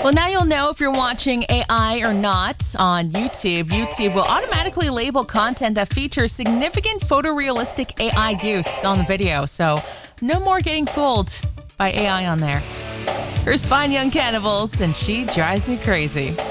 Well, now you'll know if you're watching AI or not on YouTube. YouTube will automatically label content that features significant photorealistic AI use on the video. So no more getting fooled by AI on there. Here's Fine Young Cannibals, and She Drives Me Crazy.